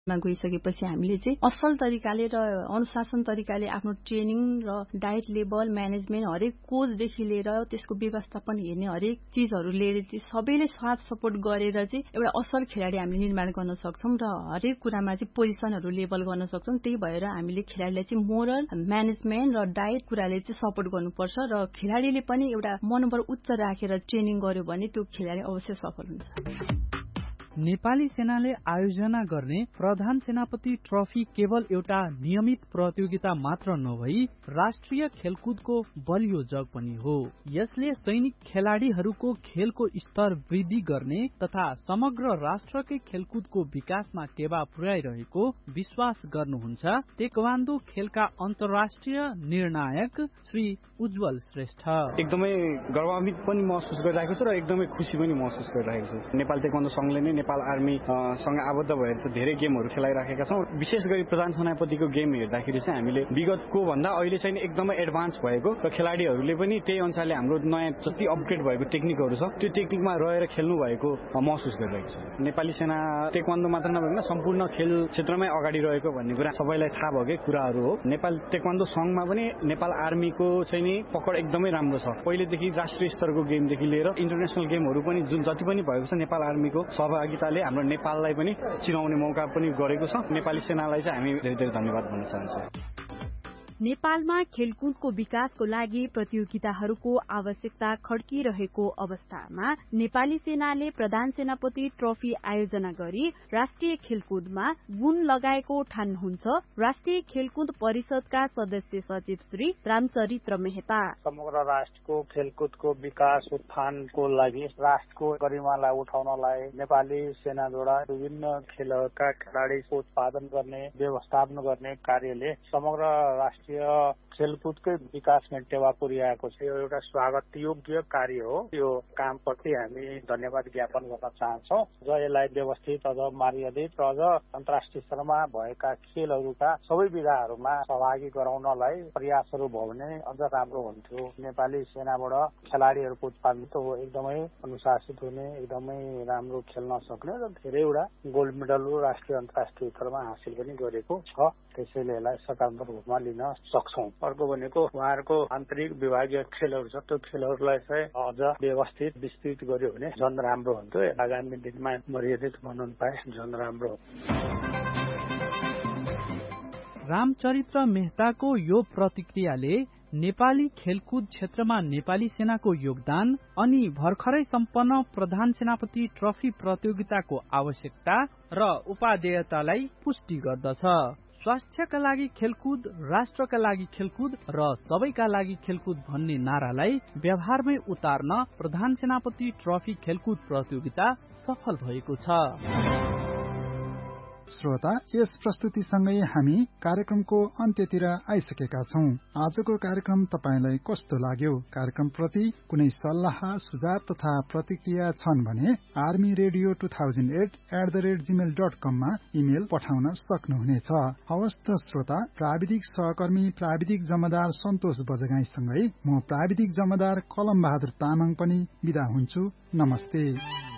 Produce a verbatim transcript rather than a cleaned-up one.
गइसकेपछि हामीले चाहिँ असल तरिकाले र अनुशासन तरिकाले आफ्नो ट्रेनिङ र डाइट लेभल म्यानेजमेन्ट हरेक कोचदेखि लिएर त्यसको व्यवस्थापन हेर्ने हरेक चिजहरू लिएर चाहिँ सबैले साथ सपोर्ट गरेर चाहिँ एउटा असल खेलाडी हामीले निर्माण गर्न सक्छौं र हरेक कुरामा चाहिँ पोजिसनहरू लेभल गर्न सक्छौं। त्यही भएर हामीले खेलाडीलाई चाहिँ मोरल म्यानेजमेन्ट र डाइट कुराले चाहिँ सपोर्ट गर्नुपर्छ र खेलाडीले पनि एउटा मनोबल उच्च राखेर ट्रेनिङ गर्यो भने त्यो खेलाडी अवश्य सफल हुन्छ। नेपाली सेनाले आयोजना गर्ने प्रधान सेनापति ट्रफी केवल एउटा नियमित प्रतियोगिता मात्र नभई राष्ट्रिय खेलकुदको बलियो जग पनि हो। यसले सैनिक खेलाडीहरूको खेलको स्तर वृद्धि गर्ने तथा समग्र राष्ट्रकै खेलकुदको विकासमा टेवा पुर्याइरहेको विश्वास गर्नुहुन्छ तेक्वान्दो खेलका अन्तर्राष्ट्रिय निर्णायक श्री उज्जवल श्रेष्ठ। एकदमै गौरवान्वित पनि महसुस गरिरहेको छु र एकदमै खुसी पनि महसुस गरिरहेको छु। नेपाल तेक्वान्दो संघले नै नेपाल आर्मी सँग आबद्ध भएर त धेरै गेमहरू खेलाइराखेका छौं। विशेष गरी प्रधान सेनापतिको गेम हेर्दाखेरि चाहिँ हामीले विगतको भन्दा अहिले चाहिँ एकदमै एडभान्स भएको र खेलाडीहरूले पनि त्यही अनुसारले हाम्रो नयाँ जति अपग्रेड भएको टेक्निकहरू छ त्यो टेक्निकमा रहेर खेल्नु भएको महसुस गरिरहेको छ। नेपाली सेना तेक्वान्दो मात्र नभएर सम्पूर्ण खेल क्षेत्रमै अगाडि रहेको भन्ने कुरा सबैलाई थाहा भएकै कुराहरू हो। नेपाल तेक्वान्दो संघमा पनि नेपाल आर्मीको चाहिँ नि पकड एकदमै राम्रो छ। पहिलेदेखि राष्ट्रिय स्तरको गेमदेखि लिएर इन्टरनेसनल गेमहरू पनि जुन जति पनि भएको छ नेपाल आर्मीको सहभागिताले हाम्रो नेपाललाई पनि चिनाउने मौका पनि गरेको छ। नेपाली सेनालाई चाहिँ हामी धेरै धेरै धन्यवाद भन्न चाहन्छौँ। नेपालमा खेलकुदको विकासको लागि प्रतियोगिताहरूको आवश्यकता खड्किरहेको अवस्थामा नेपाली सेनाले प्रधान सेनापति ट्रफी आयोजना गरी राष्ट्रिय खेलकुदमा गुण लगाएको ठान्नुहुन्छ राष्ट्रिय खेलकुद परिषदका सदस्य सचिव श्री रामचरित्र मेहता। समग्र राष्ट्रको खेलकुदको विकास उत्थानको लागि राष्ट्रको गरिमालाई उठाउनलाई नेपाली सेनाद्वारा विभिन्न खेलहरूका खेलाडीको उत्पादन गर्ने व्यवस्थापन गर्ने कार्यले समग्र राष्ट्र खेलकुदकै विकासमा टेवा पुर्याएको छ। यो एउटा स्वागत योग्य कार्य हो। यो कामप्रति हामी धन्यवाद ज्ञापन गर्न चाहन्छौँ। र यसलाई व्यवस्थित अझ मर्यादित र अझ अन्तर्राष्ट्रिय स्तरमा भएका खेलहरूका सबै विधाहरूमा सहभागी गराउनलाई प्रयासहरू भयो भने अझ राम्रो हुन्थ्यो। नेपाली सेनाबाट खेलाडीहरूको उत्पादन त हो एकदमै अनुशासित हुने एकदमै राम्रो खेल्न सक्ने र धेरैवटा गोल्ड मेडलहरू राष्ट्रिय अन्तर्राष्ट्रिय स्तरमा हासिल पनि गरेको छ। त्यसैले यसलाई सकारात्मक रूपमा लिन सक्छौं। अर्को भनेको उहाँहरूको आन्तरिक विभागीय खेलहरू छ त्यो खेलहरूलाई चाहिँ अझ व्यवस्थित विस्तृत गर्यो भने झन् राम्रो हुन्थ्यो। आगामी दिनमा मर्यादित बनाउन पाए झन् राम्रो। रामचरित्र मेहताको यो प्रतिक्रियाले नेपाली खेलकुद क्षेत्रमा नेपाली सेनाको योगदान अनि भर्खरै सम्पन्न प्रधान सेनापति ट्रफी प्रतियोगिताको आवश्यकता र उपादेयतालाई पुष्टि गर्दछ। स्वास्थ्यका लागि खेलकुद, राष्ट्रका लागि खेलकुद र सबैका लागि खेलकुद भन्ने नारालाई व्यवहारमै उतार्न प्रधान सेनापति ट्रफी खेलकुद प्रतियोगिता सफल भएको छ। श्रोता, यस प्रस्तुतिसँगै हामी कार्यक्रमको अन्त्यतिर आइसकेका छौं। आजको कार्यक्रम तपाईलाई कस्तो लाग्यो? कार्यक्रमप्रति कुनै सल्लाह सुझाव तथा प्रतिक्रिया छन् भने army radio two thousand at at the rate Gmail dot कममा इमेल पठाउन सक्नुहुनेछ। हवस् त श्रोता, प्राविधिक सहकर्मी प्राविधिक जमादार सन्तोष बजगाईसँगै म प्राविधिक जमादार कलम बहादुर तामाङ पनि बिदा हुन्छु। नमस्ते।